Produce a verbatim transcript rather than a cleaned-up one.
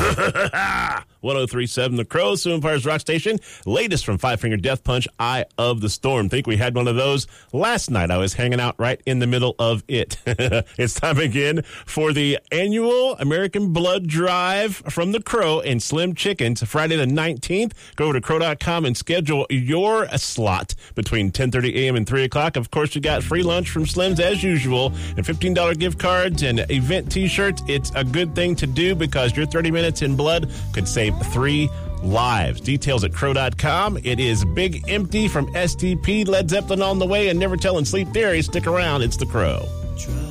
one oh three point seven The Crow, Sioux Empire's rock station. Latest from Five Finger Death Punch, Eye of the Storm. Think we had one of those last night. I was hanging out right in the middle of it. It's time again for the annual American Blood Drive from The Crow and Slim Chickens, Friday the nineteenth. Go over to crow dot com and schedule your slot between ten thirty a.m. and three o'clock. Of course, you got free lunch from Slim's as usual, and fifteen dollars gift cards and event t-shirts. It's a good thing to do because your thirty minutes in blood could save three lives. Details at crow dot com. It is Big Empty from S T P, Led Zeppelin on the way, and Never Tell and Sleep Theory. Stick around. It's The Crow.